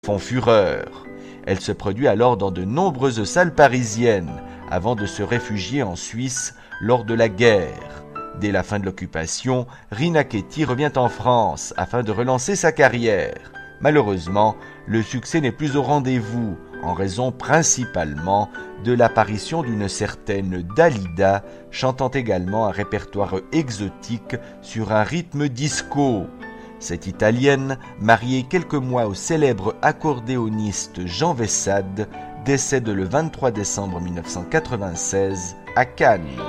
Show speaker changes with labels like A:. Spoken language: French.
A: font fureur. Elle se produit alors dans de nombreuses salles parisiennes, avant de se réfugier en Suisse lors de la guerre. Dès la fin de l'occupation, Rina Chetty revient en France afin de relancer sa carrière. Malheureusement, le succès n'est plus au rendez-vous, en raison principalement de l'apparition d'une certaine Dalida, chantant également un répertoire exotique sur un rythme disco. Cette Italienne, mariée quelques mois au célèbre accordéoniste Jean Vessade, décède le 23 décembre 1996 à Cannes.